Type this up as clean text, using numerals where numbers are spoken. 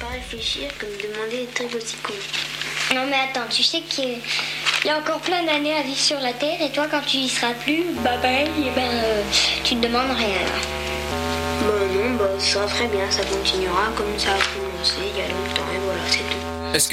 pas réfléchir que me demander des trucs aussi cons. Non mais attends, tu sais qu'il y a encore plein d'années à vivre sur la Terre et toi quand tu y seras plus, tu ne demandes rien là. Non, ça sera très bien, ça continuera comme ça a commencé il y a longtemps et voilà, c'est tout.